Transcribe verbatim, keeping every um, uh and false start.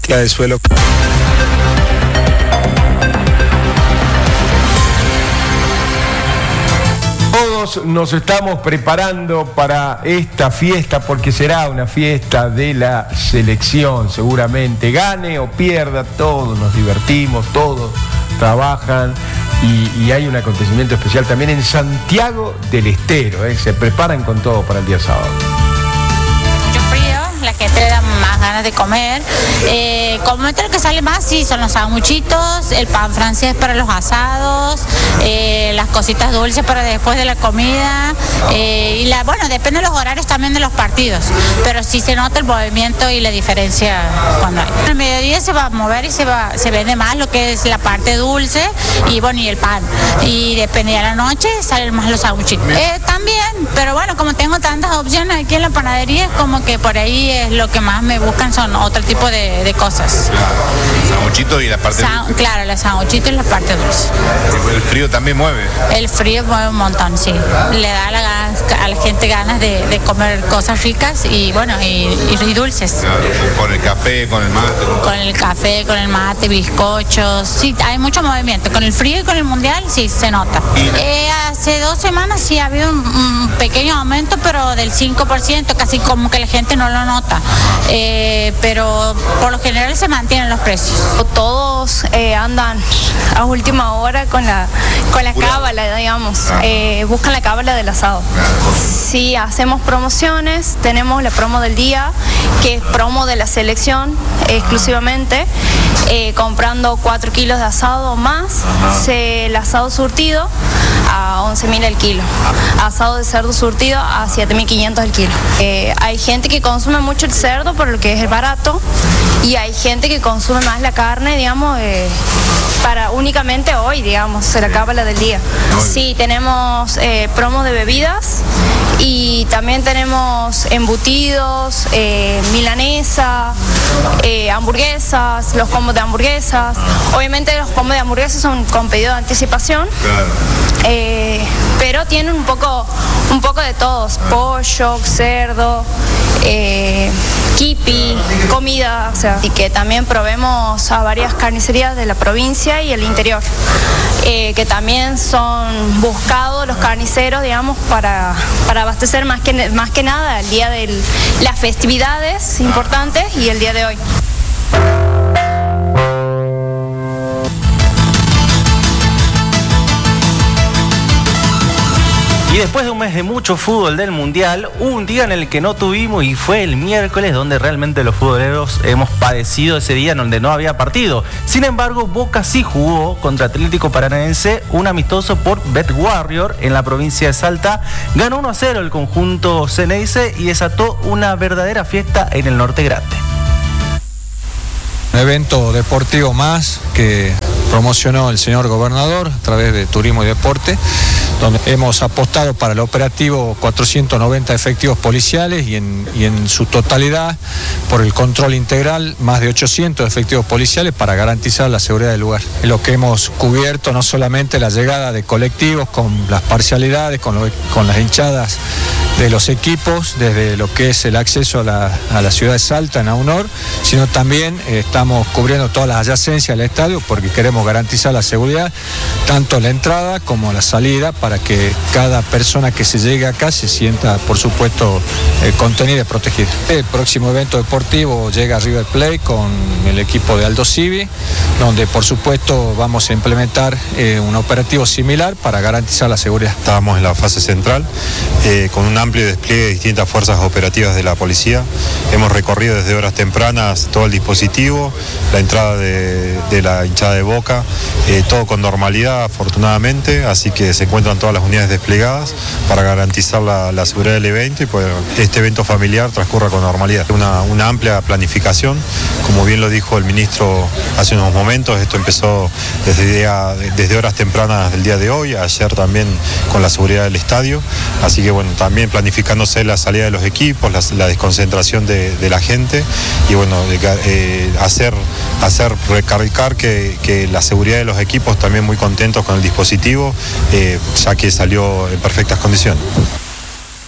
la del suelo. Nos estamos preparando para esta fiesta, porque será una fiesta de la selección, seguramente gane o pierda, todos nos divertimos, todos trabajan y, y hay un acontecimiento especial también en Santiago del Estero, ¿eh? Se preparan con todo para el día sábado. Mucho frío, la gente le da más ganas de comer. Eh, comúnmente lo que sale más sí son los sanguchitos, el pan francés para los asados, eh, las cositas dulces para después de la comida, eh, y la, bueno, depende de los horarios también de los partidos, pero sí se nota el movimiento y la diferencia cuando hay. Al mediodía se va a mover y se va, se vende más lo que es la parte dulce y bueno, y el pan, y depende de la noche salen más los sanguchitos. Eh, también, pero bueno, como tengo tantas opciones aquí en la panadería, es como que por ahí es lo que más me buscan, son otro tipo de, de cosas. Claro, sanguchito y la parte San, dulce. Claro, los sanguchitos y la parte dulce. El frío también mueve. El frío mueve un montón, sí. Le da a la, a la gente ganas de, de comer cosas ricas y bueno, y, y dulces. Claro, con el café, con el mate. Con el café, con el mate, bizcochos. Sí, hay mucho movimiento. Con el frío y con el mundial, sí, se nota. Eh, hace dos semanas sí ha habido un, un pequeño aumento, pero del cinco por ciento, casi como que la gente no lo nota. Eh, pero por lo general se mantienen los precios. Todos eh, andan a última hora con la con la cábala, digamos, eh, buscan la cábala del asado. Sí, hacemos promociones, tenemos la promo del día, que es promo de la selección exclusivamente, eh, comprando cuatro kilos de asado o más, se, el asado surtido a once mil el kilo, asado de cerdo surtido a siete mil quinientos el kilo. Eh, hay gente que consume mucho el cerdo por lo que es barato y hay gente que consume más la carne, digamos, eh, para únicamente hoy, digamos, se la cábala del día. Sí, tenemos eh, promos de bebidas y también tenemos embutidos, eh, milanesa, eh, hamburguesas, los combos de hamburguesas. Obviamente los combos de hamburguesas son con pedido de anticipación. Claro. Eh, pero tienen un poco, un poco de todos, pollo, cerdo, eh, kipi, comida, o sea, y que también probemos a varias carnicerías de la provincia y el interior, eh, que también son buscados los carniceros, digamos, para, para abastecer más que, más que nada el día de las festividades importantes y el día de hoy. Y después de un mes de mucho fútbol del Mundial, hubo un día en el que no tuvimos y fue el miércoles, donde realmente los futboleros hemos padecido ese día en donde no había partido. Sin embargo, Boca sí jugó contra Atlético Paranaense, un amistoso por Bet Warrior en la provincia de Salta. Ganó uno a cero el conjunto Ceneice y desató una verdadera fiesta en el Norte Grande. Un evento deportivo más que promocionó el señor gobernador a través de Turismo y Deporte, donde hemos apostado para el operativo cuatrocientos noventa efectivos policiales y en, y en su totalidad por el control integral más de ochocientos efectivos policiales para garantizar la seguridad del lugar. Lo que hemos cubierto no solamente la llegada de colectivos con las parcialidades, con, lo, con las hinchadas de los equipos, desde lo que es el acceso a la, a la ciudad de Salta en Aunor, sino también eh, estamos cubriendo todas las adyacencias del estadio porque queremos garantizar la seguridad, tanto la entrada como la salida, para que cada persona que se llegue acá se sienta, por supuesto, eh, contenida y protegida. El próximo evento deportivo llega River Plate con el equipo de Aldo Civi, donde por supuesto vamos a implementar eh, un operativo similar para garantizar la seguridad. Estábamos en la fase central eh, con un amplio despliegue de distintas fuerzas operativas de la policía. Hemos recorrido desde horas tempranas todo el dispositivo, la entrada de, de la hinchada de Boca, eh, todo con normalidad afortunadamente, así que se encuentran todas las unidades desplegadas para garantizar la, la seguridad del evento y pues este evento familiar transcurra con normalidad. Una, una amplia planificación, como bien lo dijo el ministro hace unos momentos, esto empezó desde, día, desde horas tempranas del día de hoy, ayer también con la seguridad del estadio, así que bueno, también planificándose la salida de los equipos, la, la desconcentración de, de la gente y bueno, de, eh, hacer, hacer recalcar que, que la seguridad de los equipos también muy contentos con el dispositivo, eh, ya que salió en perfectas condiciones.